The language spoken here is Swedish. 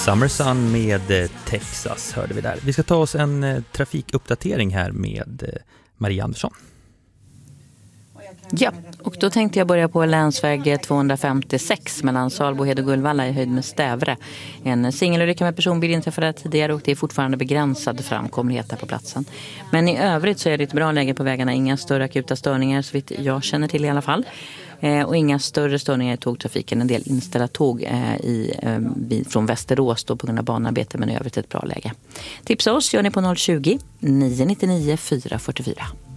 Summer Sun med Texas hörde vi där. Vi ska ta oss en trafikuppdatering här med Maria Andersson. Ja, och då tänkte jag börja på länsväg 256 mellan Salbohed och Gullvalla i höjd med Stävre. En singelolycka med personbil inträffade tidigare och det är fortfarande begränsad framkomlighet där på platsen. Men i övrigt så är det ett bra läge på vägarna, inga större akuta störningar så vitt jag känner till i alla fall. Och inga större störningar i tågtrafiken, en del inställda tåg från Västerås då på grund av banarbete, men i övrigt ett bra läge. Tipsa oss gör ni på 020 999 444.